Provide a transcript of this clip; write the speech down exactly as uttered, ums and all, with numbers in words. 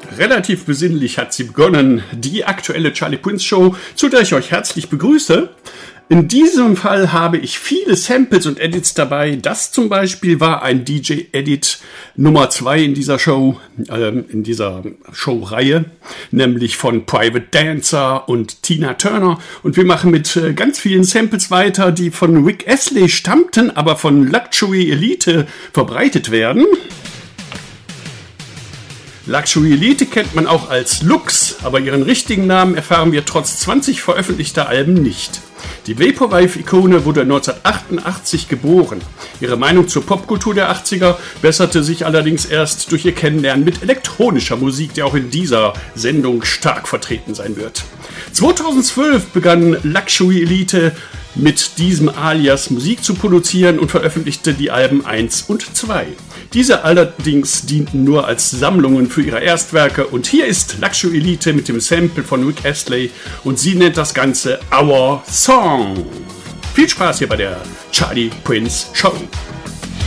Relativ besinnlich hat sie begonnen, die aktuelle Charlie Prince Show, zu der ich euch herzlich begrüße. In diesem Fall habe ich viele Samples und Edits dabei. Das zum Beispiel war ein D J-Edit Nummer zwei in dieser Show, ähm, in dieser Show-Reihe, nämlich von Private Dancer und Tina Turner. Und wir machen mit äh, ganz vielen Samples weiter, die von Rick Astley stammten, aber von Luxury Elite verbreitet werden. Luxury Elite kennt man auch als Lux, aber ihren richtigen Namen erfahren wir trotz zwanzig veröffentlichter Alben nicht. Die Vaporwave-Ikone wurde neunzehnhundertachtundachtzig geboren. Ihre Meinung zur Popkultur der achtziger besserte sich allerdings erst durch ihr Kennenlernen mit elektronischer Musik, die auch in dieser Sendung stark vertreten sein wird. zweitausendzwölf begann Luxury Elite mit diesem Alias Musik zu produzieren und veröffentlichte die Alben eins und zwei. Diese allerdings dienten nur als Sammlungen für ihre Erstwerke und hier ist Luxury Elite mit dem Sample von Rick Astley und sie nennt das Ganze Our Song. Viel Spaß hier bei der Charlie Prince Show.